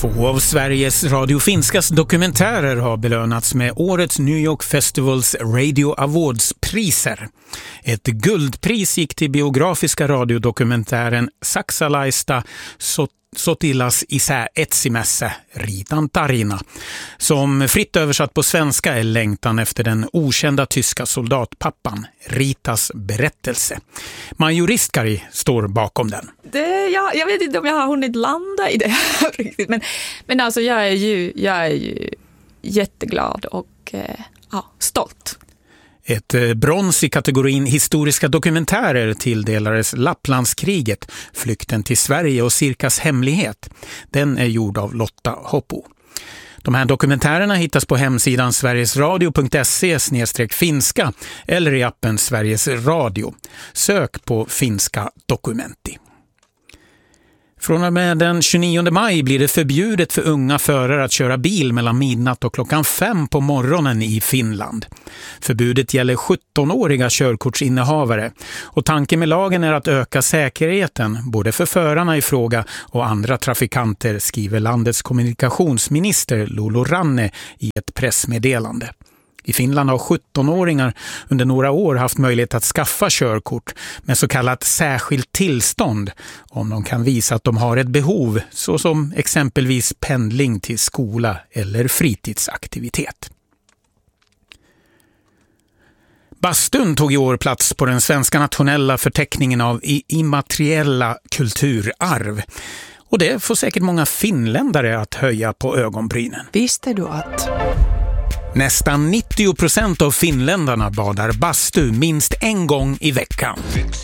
Två av Sveriges Radio Finskas dokumentärer har belönats med årets New York Festivals Radio Awards-priser. Ett guldpris gick till biografiska radiodokumentären Saksalaista Sotilas isä etsimässä Riitan tarina, som fritt översatt på svenska är längtan efter den okända tyska soldatpappan Ritas berättelse. Maja Ristkari står bakom den. Jag vet inte om jag har hunnit landa i det här riktigt, men alltså jag är ju jätteglad och stolt. Ett brons i kategorin historiska dokumentärer tilldelades Lapplandskriget, Flykten till Sverige och Cirkas hemlighet. Den är gjord av Lotta Hoppo. De här dokumentärerna hittas på hemsidan sverigesradio.se/finska eller i appen Sveriges Radio. Sök på finska dokumenti. Från och med den 29 maj blir det förbjudet för unga förare att köra bil mellan midnatt och klockan 5 på morgonen i Finland. Förbudet gäller 17-åriga körkortsinnehavare och tanken med lagen är att öka säkerheten både för förarna i fråga och andra trafikanter, skriver landets kommunikationsminister Lolo Ranne i ett pressmeddelande. I Finland har 17-åringar under några år haft möjlighet att skaffa körkort med så kallat särskilt tillstånd om de kan visa att de har ett behov, såsom exempelvis pendling till skola eller fritidsaktivitet. Bastun tog i år plats på den svenska nationella förteckningen av immateriella kulturarv. Och det får säkert många finländare att höja på ögonbrynen. Visste du att... Nästan 90% av finländarna badar bastu minst en gång i veckan.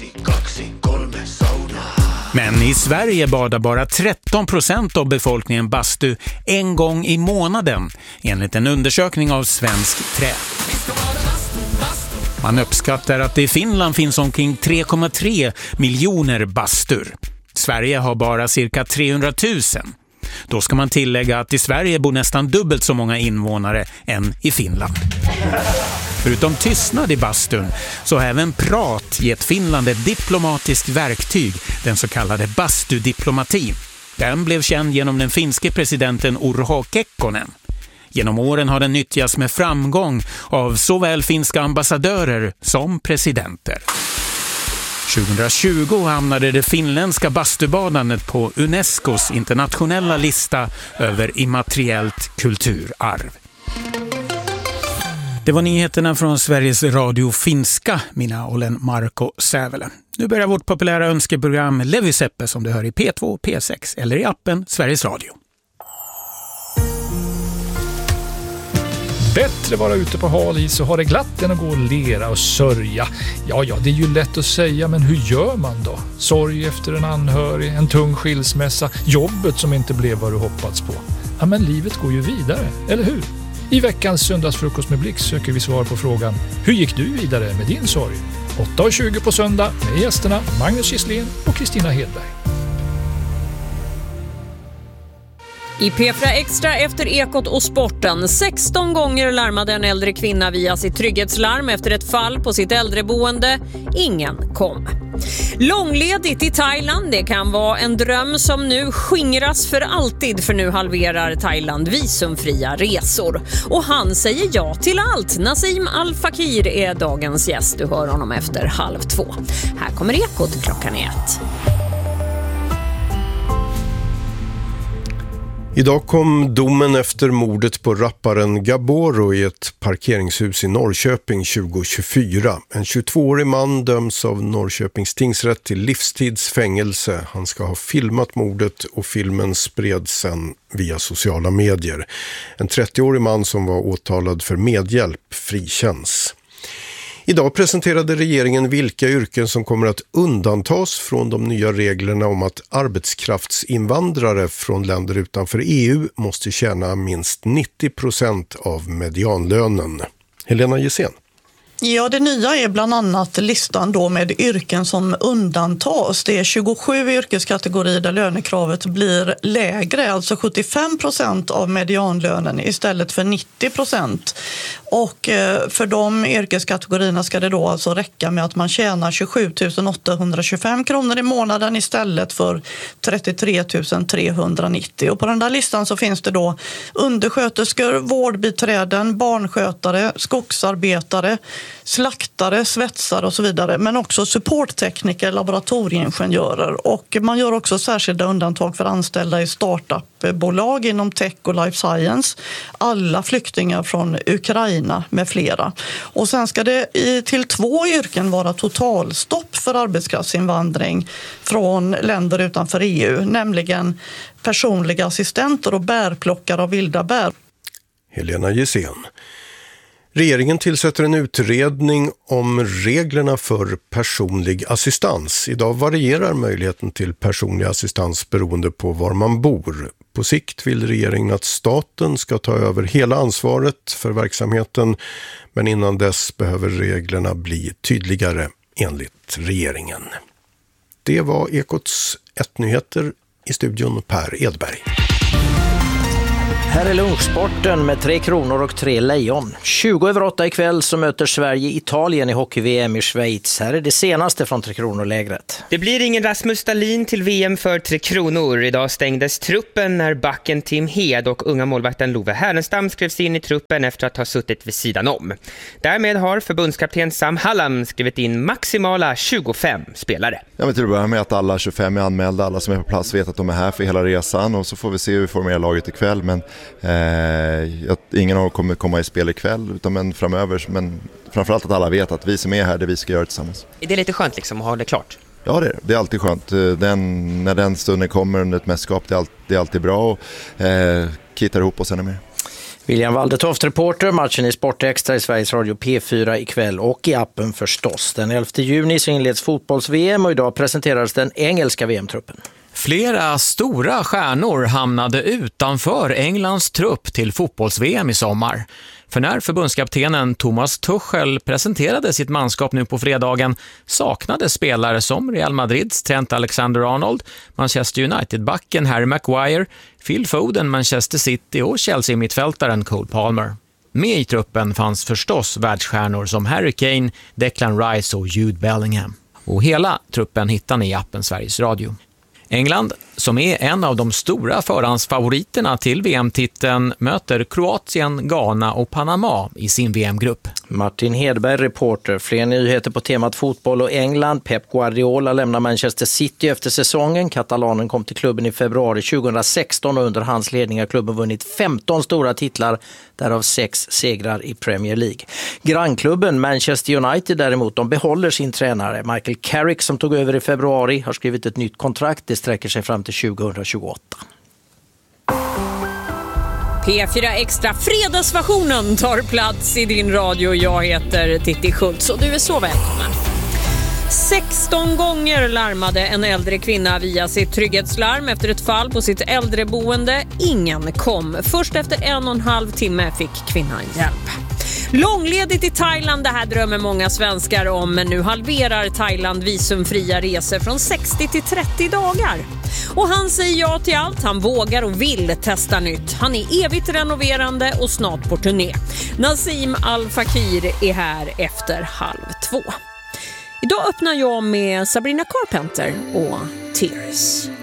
Men i Sverige badar bara 13% av befolkningen bastu en gång i månaden, enligt en undersökning av Svensk Trä. Man uppskattar att det i Finland finns omkring 3,3 miljoner bastur. Sverige har bara cirka 300 000. Då ska man tillägga att i Sverige bor nästan dubbelt så många invånare än i Finland. Förutom tystnad i bastun så har även prat gett Finland ett diplomatiskt verktyg, den så kallade bastudiplomati. Den blev känd genom den finske presidenten Urho Kekkonen. Genom åren har den nyttjats med framgång av såväl finska ambassadörer som presidenter. 2020 hamnade det finländska bastubadandet på Unescos internationella lista över immateriellt kulturarv. Det var nyheterna från Sveriges Radio Finska, mina Olen Marko Sävele. Nu börjar vårt populära önskeprogram Levi Seppe som du hör i P2, P6 eller i appen Sveriges Radio. Bättre vara ute på hal is och ha det glatt än att gå och lera och sörja. Ja, det är ju lätt att säga, men hur gör man då? Sorg efter en anhörig, en tung skilsmässa, jobbet som inte blev vad du hoppats på. Ja, men livet går ju vidare, eller hur? I veckans söndagsfrukost med Blix söker vi svar på frågan: hur gick du vidare med din sorg? 8:20 på söndag med gästerna Magnus Gisslén och Kristina Hedberg. I P4 Extra efter Ekot och sporten. 16 gånger larmade en äldre kvinna via sitt trygghetslarm efter ett fall på sitt äldreboende. Ingen kom. Långledigt i Thailand, det kan vara en dröm som nu skingras för alltid, för nu halverar Thailand visumfria resor. Och han säger ja till allt. Nassim Al-Fakir är dagens gäst. Du hör honom efter 1:30. Här kommer Ekot klockan 1. Idag kom domen efter mordet på rapparen Gaboro i ett parkeringshus i Norrköping 2024. En 22-årig man döms av Norrköpings tingsrätt till livstidsfängelse. Han ska ha filmat mordet och filmen spreds sen via sociala medier. En 30-årig man som var åtalad för medhjälp frikänns. Idag presenterade regeringen vilka yrken som kommer att undantas från de nya reglerna om att arbetskraftsinvandrare från länder utanför EU måste tjäna minst 90% av medianlönen. Helena Gissén. Ja, det nya är bland annat listan då med yrken som undantas. Det är 27 yrkeskategorier där lönekravet blir lägre, alltså 75% av medianlönen istället för 90%. Och för de yrkeskategorierna ska det då alltså räcka med att man tjänar 27 825 kronor i månaden istället för 33 390. Och på den där listan så finns det då undersköterskor, vårdbiträden, barnskötare, skogsarbetare, slaktare, svetsare och så vidare, men också supporttekniker, laboratorieingenjörer, och man gör också särskilda undantag för anställda i startupbolag inom tech och life science, alla flyktingar från Ukraina med flera. Och sen ska det till 2 yrken vara totalstopp för arbetskraftsinvandring från länder utanför EU, nämligen personliga assistenter och bärplockare av vilda bär. Helena Gissén. Regeringen tillsätter en utredning om reglerna för personlig assistans. Idag varierar möjligheten till personlig assistans beroende på var man bor. På sikt vill regeringen att staten ska ta över hela ansvaret för verksamheten, men innan dess behöver reglerna bli tydligare enligt regeringen. Det var Ekots 1-nyheter, i studion Per Edberg. Här är lunchsporten med 3 kronor och 3 lejon. 7:20 ikväll så möter Sverige Italien i hockey-VM i Schweiz. Här är det senaste från 3 kronor-lägret. Det blir ingen Rasmus Dahlin till VM för 3 kronor. Idag stängdes truppen när backen Tim Hed och unga målvakten Love Härenstam skrevs in i truppen efter att ha suttit vid sidan om. Därmed har förbundskapten Sam Hallam skrivit in maximala 25 spelare. Ja, men till att börja med att alla 25 är anmälda, alla som är på plats vet att de är här för hela resan, och så får vi se hur vi formerar laget ikväll. Men ingen av dem kommer komma i spel ikväll, utan men framöver, men framförallt att alla vet att vi som är här, det vi ska göra tillsammans. Är det lite skönt liksom att ha det klart? Ja, det är alltid skönt. När den stunden kommer under ett mästerskap, det är alltid bra, och kittar ihop oss ännu mer. William Waldetoft, reporter, matchen i Sportextra i Sveriges Radio P4 ikväll och i appen förstås. Den 11 juni så inleds fotbolls-VM och idag presenterades den engelska VM-truppen. Flera stora stjärnor hamnade utanför Englands trupp till fotbolls-VM i sommar. För när förbundskaptenen Thomas Tuchel presenterade sitt manskap nu på fredagen saknades spelare som Real Madrids Trent Alexander-Arnold, Manchester United-backen Harry Maguire, Phil Foden, Manchester City och Chelsea-mittfältaren Cole Palmer. Med i truppen fanns förstås världsstjärnor som Harry Kane, Declan Rice och Jude Bellingham. Och hela truppen hittar ni i appen Sveriges Radio. England, som är en av de stora förhandsfavoriterna till VM-titeln, möter Kroatien, Ghana och Panama i sin VM-grupp. Martin Hedberg, reporter. Fler nyheter på temat fotboll och England. Pep Guardiola lämnar Manchester City efter säsongen. Katalanen kom till klubben i februari 2016 och under hans ledning har klubben vunnit 15 stora titlar, därav 6 segrar i Premier League. Grannklubben Manchester United däremot, de behåller sin tränare. Michael Carrick som tog över i februari har skrivit ett nytt kontrakt. Det sträcker sig fram till 2028. P4 Extra fredagsversionen tar plats i din radio. Jag heter Titti Schultz och du är så välkommen. 16 gånger larmade en äldre kvinna via sitt trygghetslarm efter ett fall på sitt äldreboende. Ingen kom. Först efter 1,5 timme fick kvinnan hjälp. Långledigt i Thailand, det här drömmer många svenskar om, men nu halverar Thailand visumfria resor från 60 till 30 dagar. Och han säger ja till allt, han vågar och vill testa nytt. Han är evigt renoverande och snart på turné. Nazim Al-Fakir är här efter 1:30. Idag öppnar jag med Sabrina Carpenter och Tears.